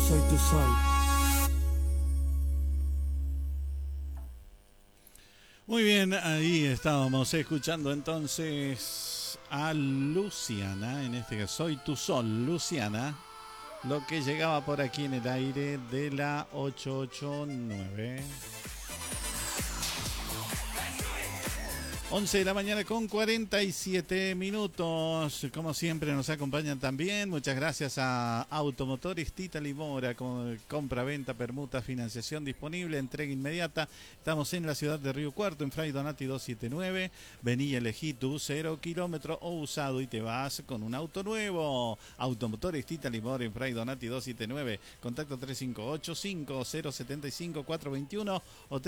Soy tu sol. Muy bien, ahí estábamos escuchando entonces a Luciana, en este caso Soy tu sol, Luciana, lo que llegaba por aquí en el aire de la 889. 11 de la mañana con 47 minutos. Como siempre nos acompañan también. Muchas gracias a Automotores Tita Limora, con compra, venta, permuta, financiación disponible, entrega inmediata. Estamos en la ciudad de Río Cuarto, en Fray Donati 279. Vení y elegí tu 0 kilómetro o usado y te vas con un auto nuevo. Automotores Tita Limora en Fray Donati 279. Contacto 358-5075-421 o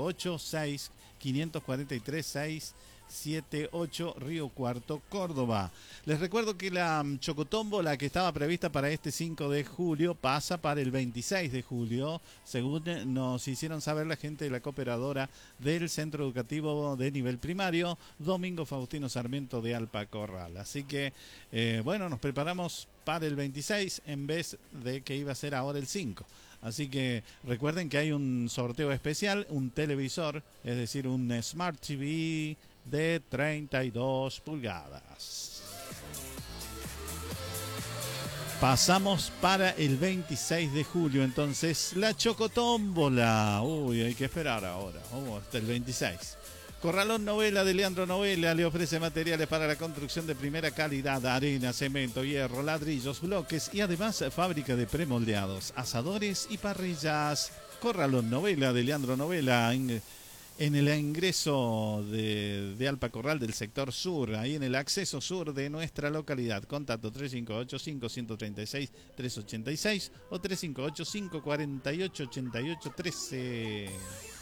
358-6-543-678 Río Cuarto, Córdoba. Les recuerdo que la chocotómbola que estaba prevista para este 5 de julio pasa para el 26 de julio, según nos hicieron saber la gente de la cooperadora del Centro Educativo de Nivel Primario, Domingo Faustino Sarmiento de Alpacorral. Así que, bueno, nos preparamos para el 26 en vez de que iba a ser ahora el 5. Así que recuerden que hay un sorteo especial, un televisor, es decir, un Smart TV de 32 pulgadas. Pasamos para el 26 de julio, entonces, la chocotómbola. Uy, hay que esperar ahora, hasta el 26. Corralón Novela de Leandro Novela le ofrece materiales para la construcción de primera calidad, arena, cemento, hierro, ladrillos, bloques y además fábrica de premoldeados, asadores y parrillas. Corralón Novela de Leandro Novela en el ingreso de Alpacorral del sector sur, ahí en el acceso sur de nuestra localidad. Contacto 358-5136-386 o 358-548-8813.